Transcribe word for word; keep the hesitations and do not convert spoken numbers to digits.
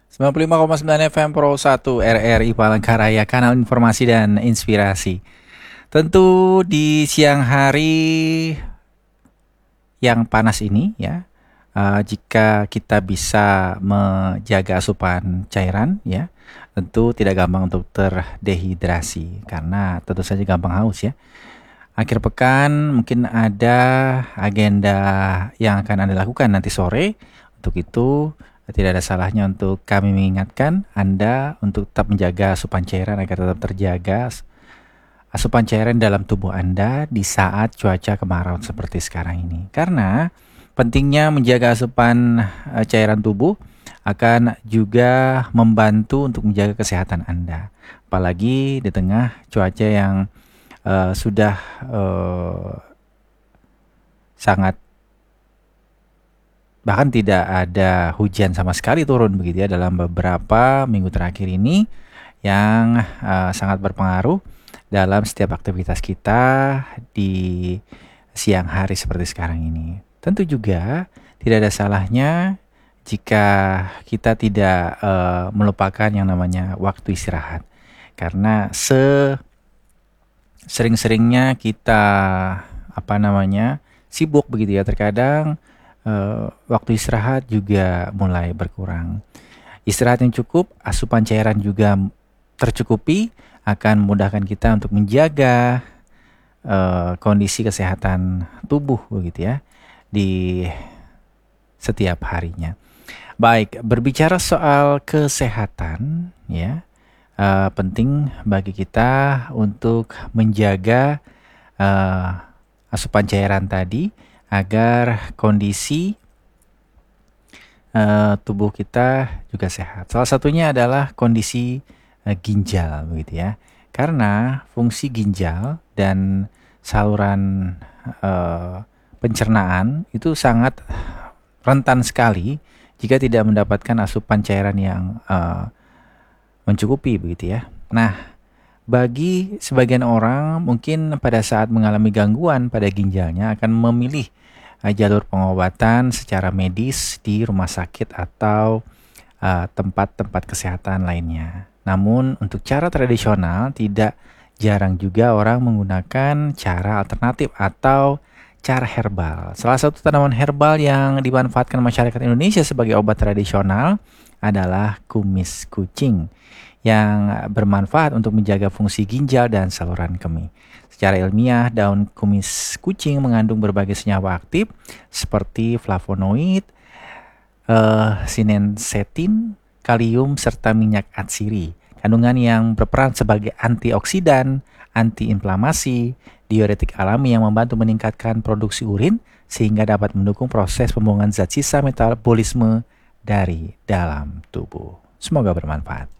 sembilan puluh lima koma sembilan F M Pro satu R R I Palangkaraya, kanal informasi dan inspirasi. Tentu di siang hari yang panas ini ya, uh, jika kita bisa menjaga asupan cairan ya, tentu tidak gampang untuk terdehidrasi karena tentu saja gampang haus ya. Akhir pekan mungkin ada agenda yang akan Anda lakukan nanti sore. Untuk itu tidak ada salahnya untuk kami mengingatkan Anda untuk tetap menjaga asupan cairan agar tetap terjaga asupan cairan dalam tubuh Anda di saat cuaca kemarau seperti sekarang ini. Karena pentingnya menjaga asupan eh, cairan tubuh akan juga membantu untuk menjaga kesehatan Anda. Apalagi di tengah cuaca yang uh, sudah uh, sangat bahkan tidak ada hujan sama sekali turun begitu ya dalam beberapa minggu terakhir ini yang uh, sangat berpengaruh dalam setiap aktivitas kita di siang hari seperti sekarang ini. Tentu juga tidak ada salahnya jika kita tidak uh, melupakan yang namanya waktu istirahat. Karena se sering-seringnya kita apa namanya sibuk begitu ya, terkadang uh, waktu istirahat juga mulai berkurang. Istirahat yang cukup, asupan cairan juga tercukupi akan memudahkan kita untuk menjaga uh, kondisi kesehatan tubuh begitu ya di setiap harinya. Baik, berbicara soal kesehatan ya, uh, penting bagi kita untuk menjaga uh, asupan cairan tadi agar kondisi uh, tubuh kita juga sehat. Salah satunya adalah kondisi uh, ginjal begitu ya. Karena fungsi ginjal dan saluran uh, pencernaan itu sangat rentan sekali jika tidak mendapatkan asupan cairan yang uh, mencukupi begitu ya. Nah, bagi sebagian orang mungkin pada saat mengalami gangguan pada ginjalnya akan memilih uh, jalur pengobatan secara medis di rumah sakit atau uh, tempat-tempat kesehatan lainnya. Namun untuk cara tradisional tidak jarang juga orang menggunakan cara alternatif atau cara herbal. Salah satu tanaman herbal yang dimanfaatkan masyarakat Indonesia sebagai obat tradisional adalah kumis kucing yang bermanfaat untuk menjaga fungsi ginjal dan saluran kemih. Secara ilmiah, daun kumis kucing mengandung berbagai senyawa aktif seperti flavonoid, uh, sinensetin, kalium, serta minyak atsiri. Kandungan yang berperan sebagai antioksidan, antiinflamasi, diuretik alami yang membantu meningkatkan produksi urin sehingga dapat mendukung proses pembuangan zat sisa metabolisme dari dalam tubuh. Semoga bermanfaat.